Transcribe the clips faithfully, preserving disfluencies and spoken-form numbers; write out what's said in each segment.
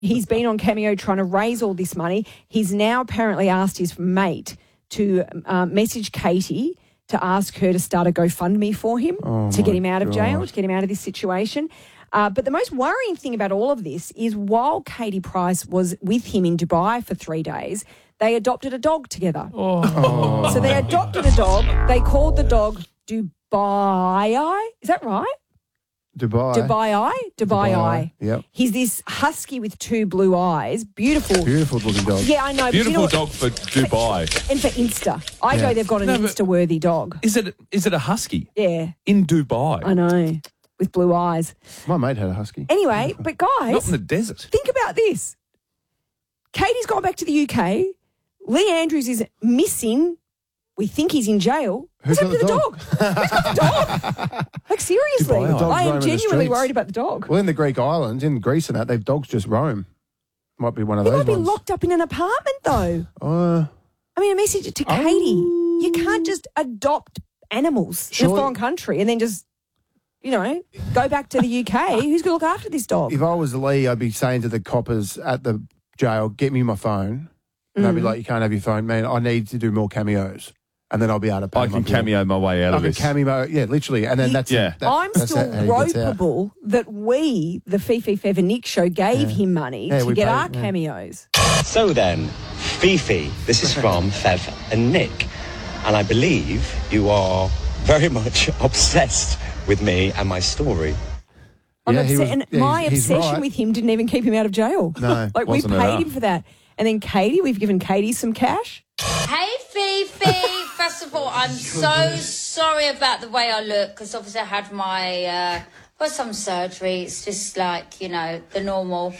He's been on Cameo trying to raise all this money. He's now apparently asked his mate to uh, message Katie to ask her to start a GoFundMe for him oh to get him out of God. jail, to get him out of this situation. Uh, but the most worrying thing about all of this is while Katie Price was with him in Dubai for three days, they adopted a dog together. Oh. So they adopted a dog. They called the dog Dubai. Is that right? Dubai. Dubai Eye? Dubai, Dubai, Eye. yep. He's this husky with two blue eyes. Beautiful. Beautiful looking dog. Yeah, I know. but Beautiful you know what? dog for Dubai. And for Insta. I Yeah. go, they've got an No, but- Insta-worthy dog. Is it is it a husky Yeah, in Dubai? I know. With blue eyes. My mate had a husky. Anyway, but guys, Not in the desert. think about this. Katie's gone back to the U K. Lee Andrews is missing. We think he's in jail. Who's What's happened to the got dog? Who's got the dog? Like, seriously. Dubai. The dog's I am roaming the genuinely streets. worried about the dog. Well, in the Greek islands, in Greece and that, they've dogs just roam. Might be one of He those might be ones. locked up in an apartment, though. Uh, I mean, a message to Katie. You can't just adopt animals in a Surely- foreign country and then just, you know, go back to the U K. Who's going to look after this dog? if I was Lee, I'd be saying to the coppers at the jail, get me my phone. And Mm. they'd be like, you can't have your phone, man. I need to do more cameos. And then I'll be able to pay I my can bill. cameo my way out I of can this. cameo, yeah, literally. And then that's Yeah. it. That- I'm that's still how he gets out. ropeable that we, the Fifi Fev and Nick show, gave him money Yeah, to we get paid, our yeah. cameos. So then, Fifi, this is from Fev and Nick, and I believe you are very much obsessed with me and my story. I'm Yeah, he obse- was- and yeah, my he's- he's obsession right. with him didn't even keep him out of jail. No, like we wasn't paid enough. him for that. And then Katie, we've given Katie some cash. Hey, Fifi. First of all, I'm so sorry about the way I look because obviously I had my, uh, got some surgery. It's just like, you know, the normal.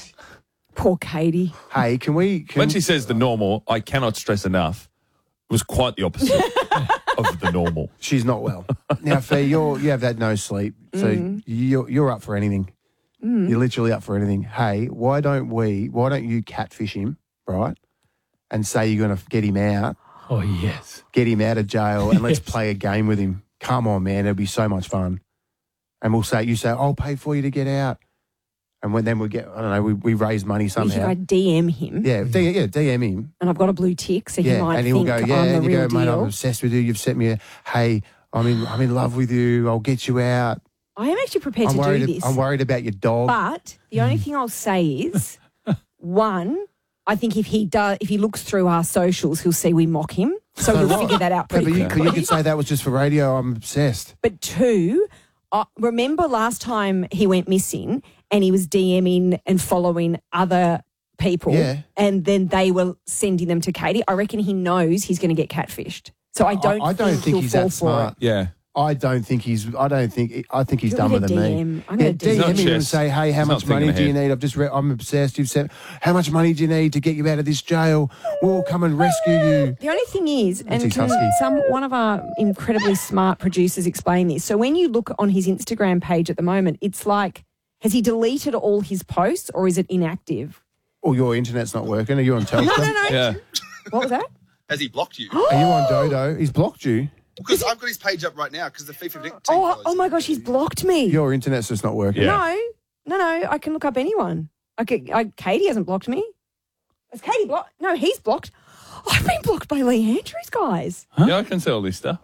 Poor Katie. Hey, can we... Can, When she says the normal, I cannot stress enough, it was quite the opposite of the normal. she's not well. Now, Fee, you're, you have had no sleep, so Mm. you're, you're up for anything. You're literally up for anything. Hey, why don't we, why don't you catfish him, right, and say you're going to get him out, Oh, yes. get him out of jail, and let's Yes. play a game with him. Come on, man, it'll be so much fun. And we'll say, you say, I'll pay for you to get out. And when, then we get, I don't know, we, we raise money We should somehow. I D M him. Yeah, D, yeah, D M him. And I've got a blue tick, so he Yeah, might and he'll think go, yeah, I'm the and you real go, mate, I'm deal. obsessed with you. You've sent me a, hey, I'm in, I'm in love with you. I'll get you out. I am actually prepared I'm to worried, do this. I'm worried about your dog. But the only thing I'll say is, one, I think if he does, if he looks through our socials, he'll see we mock him. So he'll figure that out Yeah, pretty but you, quickly. you could say that was just for radio. I'm obsessed. But two, uh, remember last time he went missing and he was DMing and following other people, Yeah. and then they were sending them to Katie. I reckon he knows he's going to get catfished. So I don't. I, I don't think, think he'll he's fall that for smart. it. Yeah. I don't think he's. I don't think. I think he's Do you want dumber me to than D M? me. I'm gonna yeah, D M. D M him and Chess. say, "Hey, how He's not much money thinking do you ahead. need? I've just. Re- I'm obsessed. You've said, how much money do you need to get you out of this jail? We'll come and rescue you." The only thing is, and his can husky. some one of our incredibly smart producers explain this. So when you look on his Instagram page at the moment, it's like, has he deleted all his posts or is it inactive? Or your internet's not working. Are you on Telstra? No, no, no. Yeah. What was that? Has he blocked you? Are you on Dodo? He's blocked you. Because I've got his page up right now because the FIFA Nick team Oh, follows oh my him. gosh, he's blocked me. Your internet's just not working. Yeah. No, no, no. I can look up anyone. I could, I, Katie hasn't blocked me. Has Katie blocked? No, he's blocked. I've been blocked by Lee Andrews, guys. Yeah, I can see all this stuff.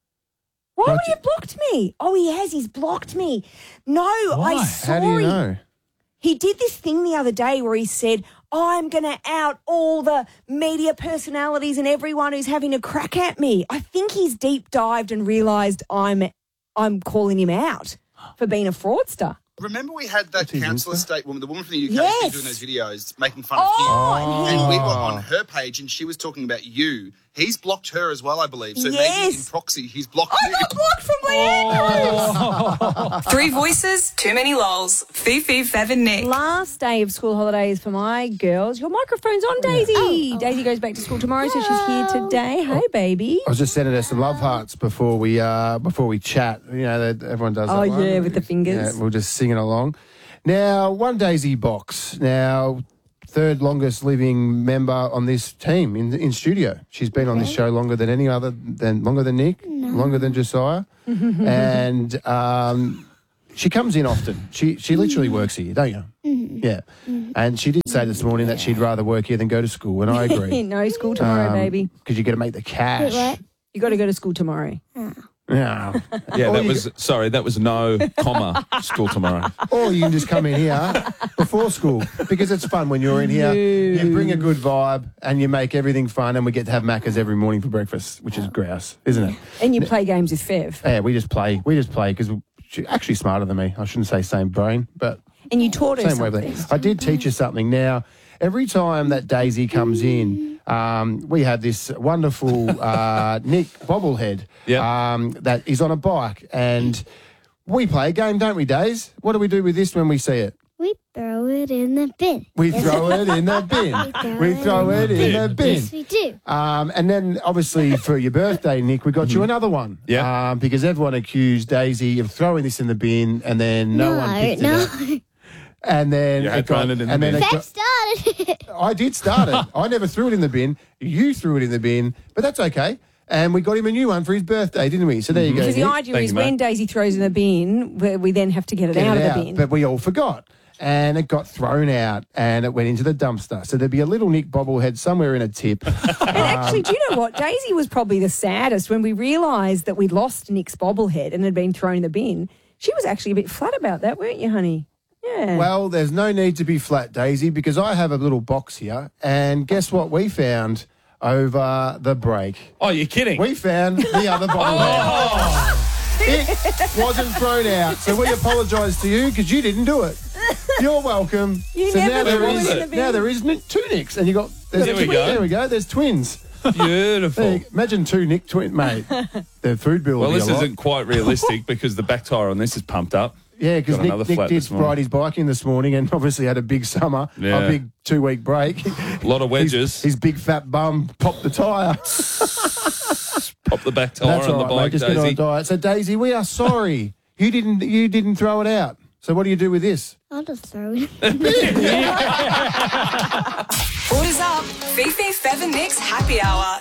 Why Like- would he have blocked me? Oh, he has. He's blocked me. No, I saw How do you he- know? He did this thing the other day where he said, I'm going to out all the media personalities and everyone who's having a crack at me. I think he's deep dived and realised I'm I'm calling him out for being a fraudster. Remember we had that his council Insta? estate woman, the woman from the U K Yes. who's doing those videos making fun Oh, of him. and he- And we were on her page and she was talking about you. He's blocked her as well, I believe. So maybe Yes. in proxy he's blocked I you. got blocked from Lee Andrews. Three voices, too many lols. Fifi, Fev and Nick. Last day of school holidays for my girls. Your microphone's on, Daisy. Daisy goes back to school tomorrow, so she's here today. Hey, baby. I was just sending her some love hearts before we uh, before we chat. You know, that everyone does. Oh, that one. yeah, with the fingers. Yeah, we'll just sing it along. Now, one Daisy Box. Now, third longest living member on this team in in studio. She's been on this show longer than any other, than longer than Nick, longer than Josiah, and um, she comes in often. She she literally works here, don't you? Mm-hmm. Yeah. Mm-hmm. And she did say this morning that she'd rather work here than go to school, and I agree. No school tomorrow, Um, baby. Because you got to make the cash. What? You got to go to school tomorrow. Yeah. Yeah, Or that you- was, sorry, that was no comma school tomorrow. Or you can just come in here before school because it's fun when you're in here. You bring a good vibe and you make everything fun, and we get to have Maccas every morning for breakfast, which is grouse, isn't it? And you play games with Fev. Yeah, we just play. We just play because she's actually smarter than me. I shouldn't say same brain, but And you taught her same something. wavelength. I did teach her something. Now, every time that Daisy comes in, um, we have this wonderful uh, Nick bobblehead Yep. um, that is on a bike, and we play a game, don't we, Days? What do we do with this when we see it? We throw it in the bin. We throw it in the bin. We throw it in the bin. Yes, we do. Um, and then, obviously, for your birthday, Nick, we got you another one. Yeah. Um, because everyone accused Daisy of throwing this in the bin, and then no, No, one picked no. it up. And then You it had got, thrown it in the and then bin. it Pep got, started it. I did start it. I never threw it in the bin. You threw it in the bin, but that's okay. And we got him a new one for his birthday, didn't we? So there you go. Because the Nick. idea Thank is you, mate. when Daisy throws in the bin, we we then have to get it Get out it of out, the bin. But we all forgot. And it got thrown out and it went into the dumpster. So there'd be a little Nick bobblehead somewhere in a tip. And actually, do you know what? Daisy was probably the saddest when we realised that we'd lost Nick's bobblehead and had been thrown in the bin. She was actually a bit flat about that, weren't you, honey? Yeah. Well, there's no need to be flat, Daisy, because I have a little box here. And guess what we found over the break? Oh, you're kidding. We found the other bobblehead. It wasn't thrown out, so we apologise to you because you didn't do it. You're welcome. You so never now there threw it is in the bin. now there is ni- two Nicks, and you got there's There we twins. go. There we go. There's twins. Beautiful. There you- imagine two Nick twins, mate. The food bill. Well, will be this a lot. isn't quite realistic because the back tyre on this is pumped up. Yeah, because Got Nick, another Nick flat did this morning. ride his bike in this morning and obviously had a big summer, Yeah. a big two-week break. A lot of wedges. His, his big fat bum popped the tyre. Pop the back tyre That's on all the right, mate. bike, Just get on a Daisy. diet. So, Daisy, we are sorry. you didn't. You didn't throw it out. So, what do you do with this? I'll just throw it. Orders up. Fifi, Fev and Nick's happy hour.